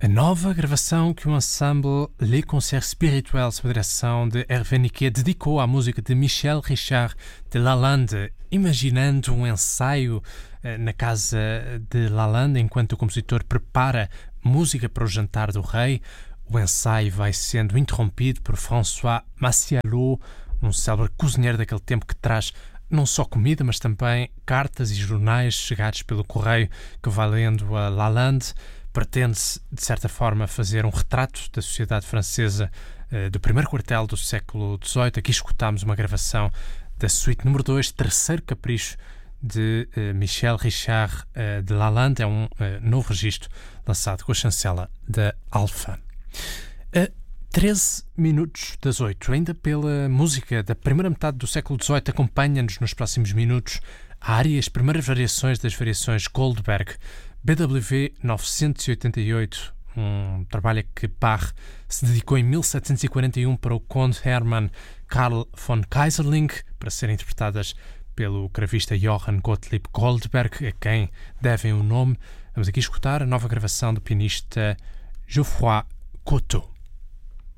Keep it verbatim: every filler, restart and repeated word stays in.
A nova gravação que o ensemble Les Concerts Spirituels, sob a direção de Hervé Niquet, dedicou à música de Michel Richard de Lalande, imaginando um ensaio eh, na casa de Lalande enquanto o compositor prepara música para o jantar do rei. O ensaio vai sendo interrompido por François Massielot, um célebre cozinheiro daquele tempo que traz não só comida, mas também cartas e jornais chegados pelo correio que vai lendo a Lalande. Pretende-se, de certa forma, fazer um retrato da sociedade francesa eh, do primeiro quartel do século dezoito. Aqui escutámos uma gravação da suíte número dois, terceiro capricho de eh, Michel Richard eh, de Lalande. É um eh, novo registro lançado com a chancela da Alpha. A treze minutos das oito, ainda pela música da primeira metade do século dezoito, acompanha-nos nos próximos minutos a área e as primeiras variações das variações Goldberg, B W V novecentos e oitenta e oito, um trabalho a que Bach se dedicou em mil setecentos e quarenta e um para o conde Hermann Karl von Keyserling, para serem interpretadas pelo cravista Johann Gottlieb Goldberg, a quem devem o nome. Vamos aqui escutar a nova gravação do pianista Geoffroy Coutu.